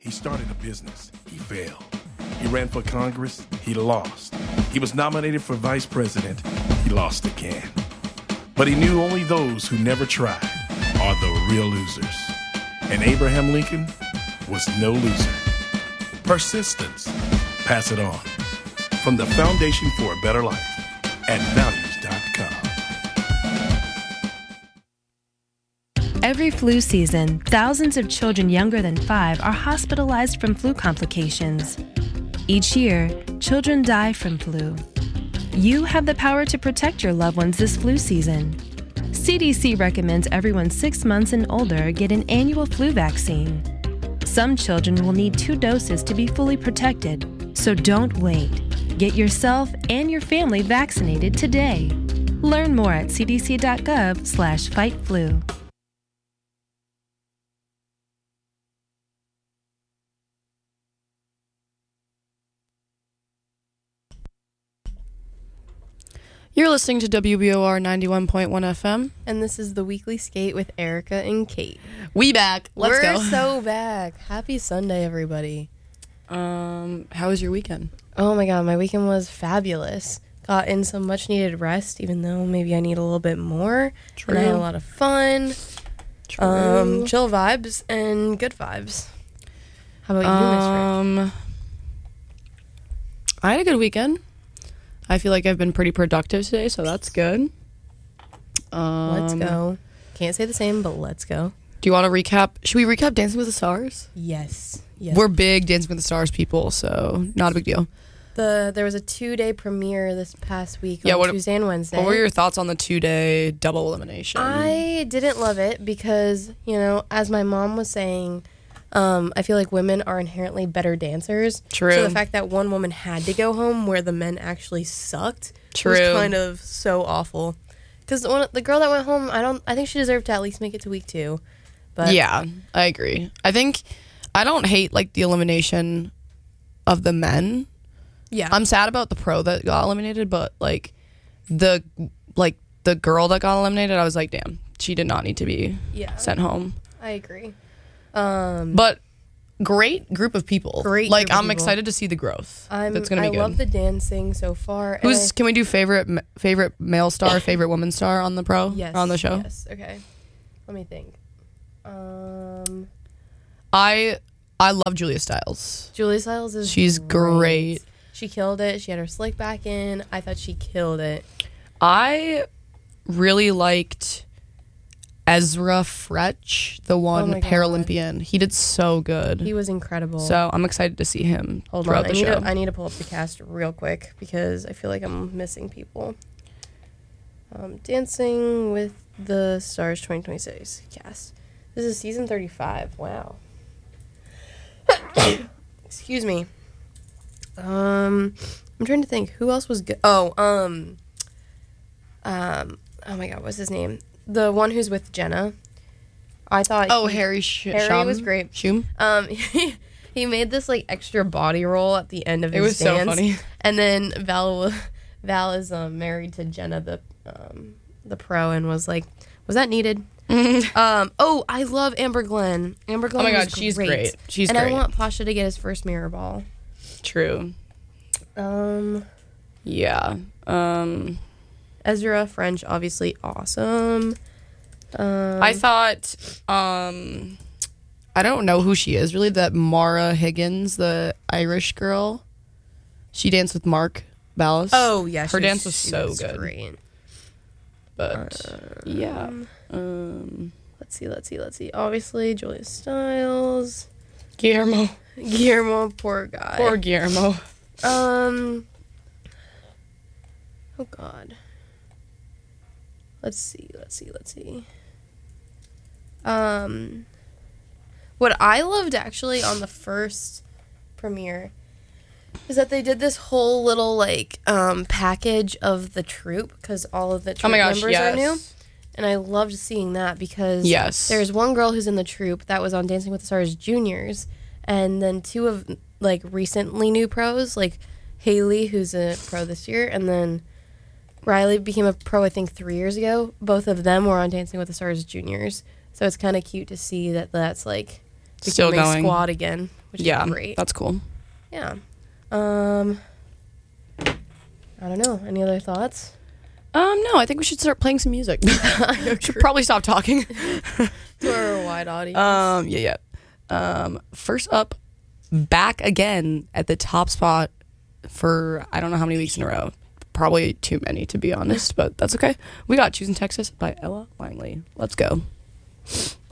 He started a business. He failed. He ran for Congress. He lost. He was nominated for vice president. He lost again. But he knew only those who never tried are the real losers. And Abraham Lincoln was no loser. Persistence. Pass it on. From the Foundation for a Better Life at values.com. Every flu season, thousands of children younger than 5 are hospitalized from flu complications. Each year, children die from flu. You have the power to protect your loved ones this flu season. CDC recommends everyone 6 months and older get an annual flu vaccine. Some children will need 2 doses to be fully protected, so don't wait. Get yourself and your family vaccinated today. Learn more at cdc.gov/fightflu. You're listening to WBOR 91.1 FM. And this is the Weekly Skate with Erica and Kate. We back. Let's go. We're so back. Happy Sunday, everybody. How was your weekend? Oh my God, my weekend was fabulous. Got in some much needed rest, even though maybe I need a little bit more. True. And I had a lot of fun. True. Chill vibes and good vibes. How about you, Miss Rich? I had a good weekend. I feel like I've been pretty productive today, so that's good. Let's go. Can't say the same, but let's go. Do you want to recap? Should we recap Dancing with the Stars? Yes. We're big Dancing with the Stars people, so not a big deal. There was a 2-day premiere this past week on Tuesday and Wednesday. What were your thoughts on the 2-day double elimination? I didn't love it because, as my mom was saying, I feel like women are inherently better dancers. True. So the fact that one woman had to go home where the men actually sucked was kind of so awful. Because the girl that went home, I think she deserved to at least make it to week 2. But yeah, I agree. I don't hate the elimination of the men. Yeah. I'm sad about the pro that got eliminated, but the girl that got eliminated, I was like, damn, she did not need to be sent home. I agree. But great group of people. I'm excited to see the growth. That's gonna be good. I love the dancing so far. Can we do favorite male star, favorite woman star on the pro? Yes. On the show? Yes. Okay. Let me think. I love Julia Stiles. Julia Stiles is She's great. She killed it. She had her slick back in. I thought she killed it. I really liked Ezra Fretch, the one Paralympian. He did so good. He was incredible. So I'm excited to see him throughout the show. I need to pull up the cast real quick because I feel like I'm missing people. Dancing with the Stars 2026 cast. This is season 35. Wow. Excuse me. I'm trying to think who else was good. Oh my God, what's his name? The one who's with Jenna. I thought Harry was great. Shum? He made this extra body roll at the end of his dance. It was so funny. And then Val is married to Jenna, the pro, and was like, was that needed? I love Amber Glenn. Amber Glenn. Oh my God, she's great. She's great. And I want Pasha to get his first mirror ball. True. Yeah. Ezra French, obviously awesome. I thought, I don't know who she is really. That Mara Higgins, the Irish girl. She danced with Mark Ballas. Oh yeah, her dance was so good. Great. But yeah. Let's see. Obviously, Julia Stiles. Guillermo, poor guy. Poor Guillermo. Oh God. Let's see. What I loved actually on the first premiere is that they did this whole little package of the troupe because all of the troupe members are new. And I loved seeing that because there's one girl who's in the troupe that was on Dancing with the Stars Juniors, and then 2 of recently new pros, like Haley, who's a pro this year, and then Riley became a pro I think 3 years ago. Both of them were on Dancing with the Stars Juniors, so it's kind of cute to see that that's Still going. Squad again, which is great. That's cool. Yeah. I don't know. Any other thoughts? No, I think we should start playing some music. Should probably stop talking. To our wide audience. First up, back again at the top spot for I don't know how many weeks in a row. Probably too many, to be honest, but that's okay. We got Choosing Texas by Ella Langley. Let's go.